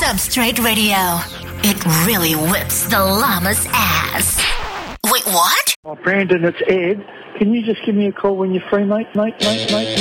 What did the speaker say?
Substrate Radio. It really whips the llama's ass. Wait, what? Oh, Brandon, it's Ed. Can you just give me a call when you're free, mate?